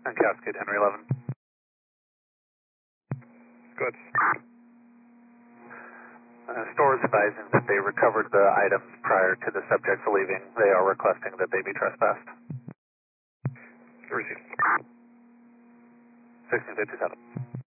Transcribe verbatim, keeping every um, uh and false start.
And Cascade Henry eleven. Good. Uh, store is advising that they recovered the items prior to the subjects leaving. They are requesting that they be trespassed. Received. sixteen fifty-seven.